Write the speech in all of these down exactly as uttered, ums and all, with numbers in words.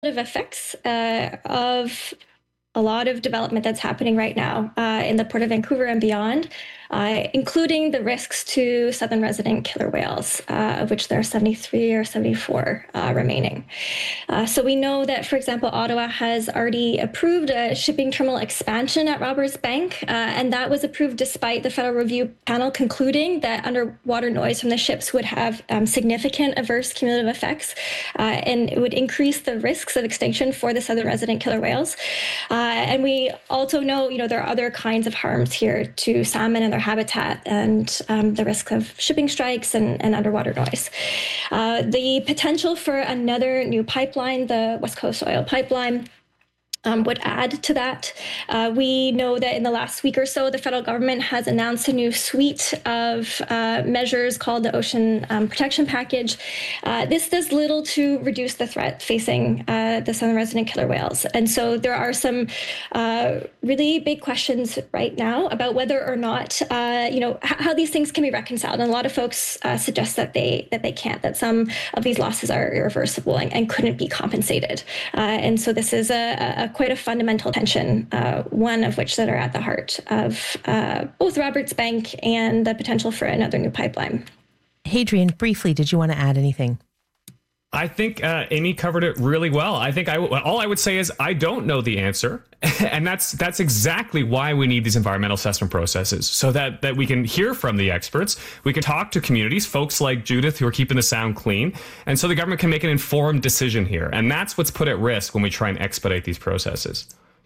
effects uh, of a lot of development that's happening right now uh, in the Port of Vancouver and beyond, uh, including the risks to southern resident killer whales, uh, of which there are seventy-three or seventy-four uh, remaining. Uh, so we know that, for example, Ottawa has already approved a shipping terminal expansion at Roberts Bank, uh, and that was approved despite the Federal Review Panel concluding that underwater noise from the ships would have um, significant adverse cumulative effects, uh, and it would increase the risks of extinction for the southern resident killer whales. Uh, and we also know, you know, there are other kinds of harms here to salmon and their habitat, and um, the risk of shipping strikes and, and underwater noise. Uh, the potential for another new pipeline, the West Coast Oil Pipeline, Um, would add to that. Uh, we know that in the last week or so, the federal government has announced a new suite of uh, measures called the Ocean um, Protection Package. Uh, this does little to reduce the threat facing uh, the southern resident killer whales. And so there are some uh, really big questions right now about whether or not, uh, you know, h- how these things can be reconciled. And a lot of folks uh, suggest that they that they can't, that some of these losses are irreversible and, and couldn't be compensated. Uh, and so this is a, a quite a fundamental tension, uh, one of which that are at the heart of uh, both Roberts Bank and the potential for another new pipeline. Hadrian, briefly, did you want to add anything? I think uh, Amy covered it really well. I think I w- all I would say is I don't know the answer, and that's that's exactly why we need these environmental assessment processes, so that that we can hear from the experts, we can talk to communities, folks like Judith who are keeping the sound clean, and so the government can make an informed decision here. And that's what's put at risk when we try and expedite these processes.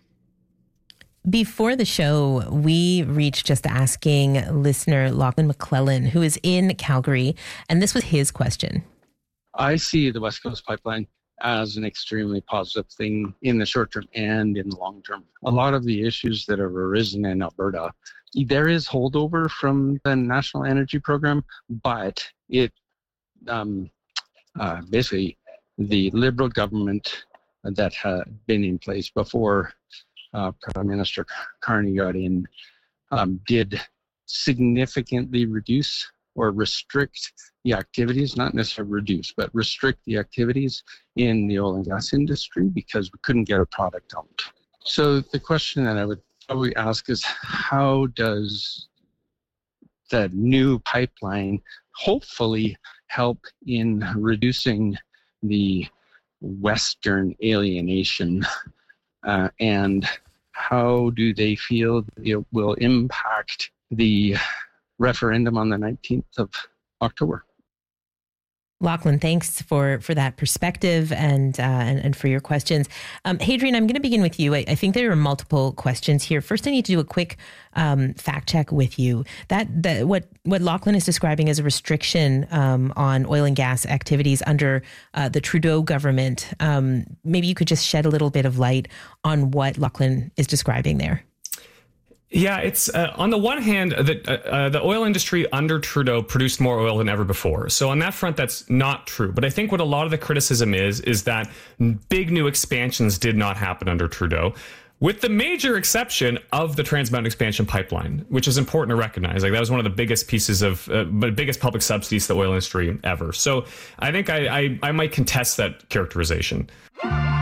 Before the show, we reached just asking listener Lachlan McClellan, who is in Calgary, and this was his question. I see the West Coast Pipeline as an extremely positive thing in the short term and in the long term. A lot of the issues that have arisen in Alberta, there is holdover from the National Energy Program, but it um, uh, basically the Liberal government that had been in place before uh, Prime Minister Carney got in um, did significantly reduce or restrict the activities, not necessarily reduce, but restrict the activities in the oil and gas industry because we couldn't get a product out. So the question that I would probably ask is, how does the new pipeline hopefully help in reducing the Western alienation, uh, and how do they feel it will impact the referendum on the nineteenth of October? Lachlan, thanks for, for that perspective and, uh, and and for your questions. Um, Hadrian, I'm going to begin with you. I, I think there are multiple questions here. First, I need to do a quick um, fact check with you. That, that what what Lachlan is describing as a restriction um, on oil and gas activities under uh, the Trudeau government. Um, maybe you could just shed a little bit of light on what Lachlan is describing there. Yeah, it's uh, on the one hand, the, uh, uh, the oil industry under Trudeau produced more oil than ever before. So on that front, that's not true. But I think what a lot of the criticism is, is that big new expansions did not happen under Trudeau, with the major exception of the Trans Mountain Expansion Pipeline, which is important to recognize. Like that was one of the biggest pieces of, uh, but biggest public subsidies to the oil industry ever. So I think I, I, I might contest that characterization.